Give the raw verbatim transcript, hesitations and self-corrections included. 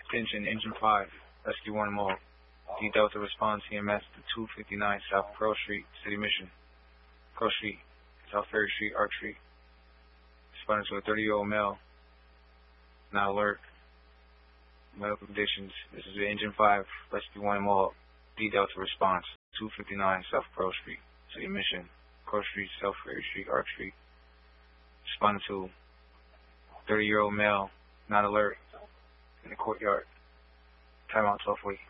Attention, Engine five, Rescue one Mall. D Delta response E M S to two fifty-nine South Pearl Street, City Mission. Pearl Street, South Ferry Street, Arch Street. Responding to a thirty-year-old male. Not alert. Medical conditions. This is the Engine five, Rescue one Mall. D Delta response, two fifty-nine South Pearl Street, City Mission. Pearl Street, South Ferry Street, Arch Street. Responding to thirty-year-old male. Not alert. In the courtyard. Timeout twelve forty.